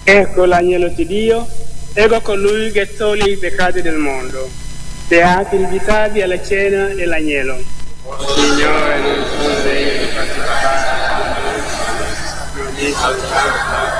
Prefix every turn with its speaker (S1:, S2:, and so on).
S1: Ecco l'agnello di Dio, ecco colui che toglie i peccati del mondo. Beati invitati alla cena dell'agnello. Signore, non sono degno di partecipare, non